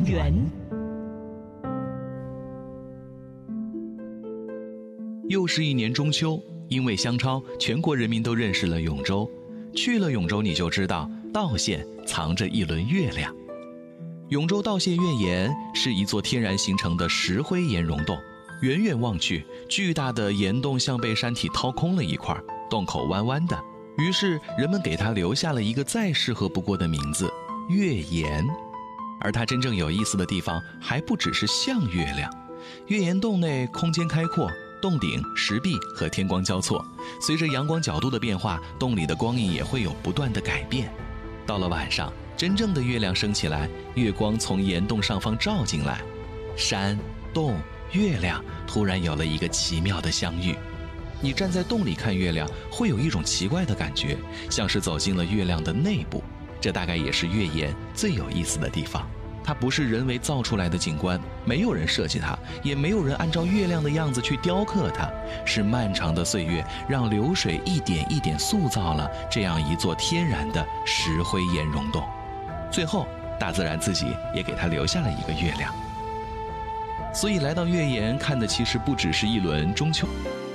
园。 又是一年中秋，因为香超，全国人民都认识了永州。去了永州，你就知道道县藏着一轮月亮。永州道县月岩是一座天然形成的石灰岩溶洞，远远望去，巨大的岩洞像被山体掏空了一块，洞口弯弯的，于是人们给它留下了一个再适合不过的名字——月岩。而它真正有意思的地方还不只是像月亮。月岩洞内空间开阔，洞顶、石壁和天光交错，随着阳光角度的变化，洞里的光影也会有不断的改变。到了晚上，真正的月亮升起来，月光从岩洞上方照进来，山、洞、月亮突然有了一个奇妙的相遇。你站在洞里看月亮，会有一种奇怪的感觉，像是走进了月亮的内部。这大概也是月岩最有意思的地方。它不是人为造出来的景观，没有人设计它，也没有人按照月亮的样子去雕刻它，是漫长的岁月让流水一点一点塑造了这样一座天然的石灰岩溶洞。最后，大自然自己也给它留下了一个月亮。所以来到月岩看的其实不只是一轮中秋。